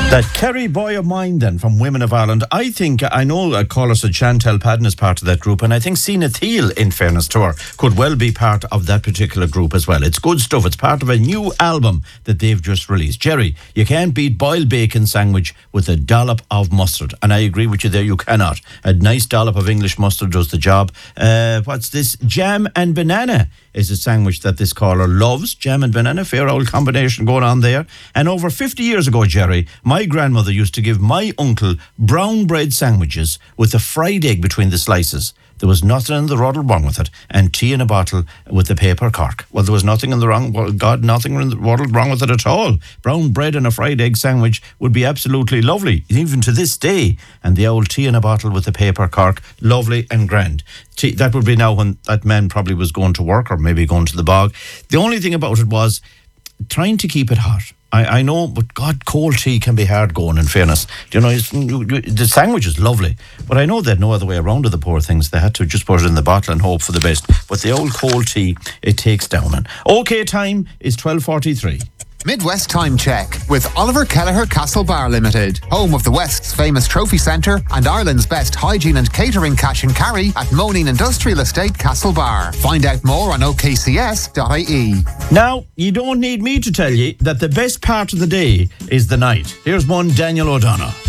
That Kerry Boy of Mine then from Women of Ireland. I think, I know caller said Chantal Padden is part of that group, and I think Sina Thiel, in fairness to her, could well be part of that particular group as well. It's good stuff. It's part of a new album that they've just released. Jerry, you can't beat boiled bacon sandwich with a dollop of mustard. And I agree with you there, you cannot. A nice dollop of English mustard does the job. What's this? Jam and banana is a sandwich that this caller loves. Jam and banana, fair old combination going on there. And over 50 years ago, Jerry, my grandmother used to give my uncle brown bread sandwiches with a fried egg between the slices. There was nothing in the roddle wrong with it, and tea in a bottle with the paper cork. Well, there was nothing in the wrong, well, God, nothing in the roddle wrong with it at all. Brown bread and a fried egg sandwich would be absolutely lovely, even to this day. And the old tea in a bottle with the paper cork, lovely and grand. That would be now when that man probably was going to work or maybe going to the bog. The only thing about it was trying to keep it hot. I know, but God, cold tea can be hard going, in fairness. You know, the sandwich is lovely, but I know they had no other way around to the poor things. They had to just put it in the bottle and hope for the best. But the old cold tea, it takes down. And OK, time is 12:43. Midwest Time Check with Oliver Kelleher Castlebar Limited, home of the West's famous trophy centre and Ireland's best hygiene and catering cash and carry at Moaning Industrial Estate, Castlebar. Find out more on okcs.ie. Now, you don't need me to tell you that the best part of the day is the night. Here's one Daniel O'Donnell.